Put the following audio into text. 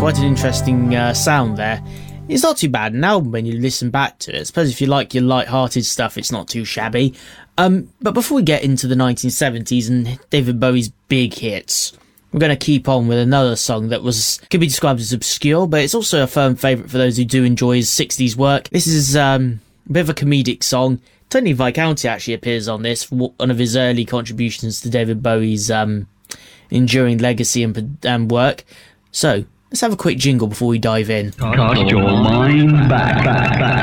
quite an interesting sound there. It's not too bad an album when you listen back to it. I suppose if you like your light-hearted stuff, it's not too shabby. But before we get into the 1970s and David Bowie's big hits, we're going to keep on with another song that could be described as obscure, but it's also a firm favourite for those who do enjoy his 60s work. This is a bit of a comedic song. Tony Visconti actually appears on this, one of his early contributions to David Bowie's enduring legacy and work. So, let's have a quick jingle before we dive in. Cast your mind back.